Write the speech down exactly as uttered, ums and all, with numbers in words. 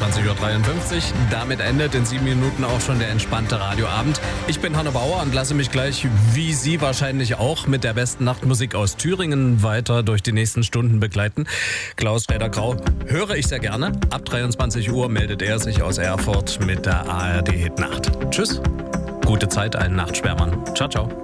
zweiundzwanzig Uhr dreiundfünfzig. Damit endet in sieben Minuten auch schon der entspannte Radioabend. Ich bin Hanne Bauer und lasse mich gleich, wie Sie wahrscheinlich auch, mit der besten Nachtmusik aus Thüringen weiter durch die nächsten Stunden begleiten. Klaus Räder-Grau höre ich sehr gerne. Ab dreiundzwanzig Uhr meldet er sich aus Erfurt mit der A R D Hit Nacht. Tschüss, gute Zeit allen Nachtsperrern. Ciao, ciao.